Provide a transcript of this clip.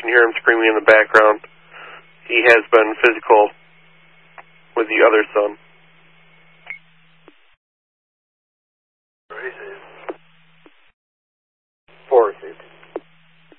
can hear him screaming in the background. He has been physical with the other son.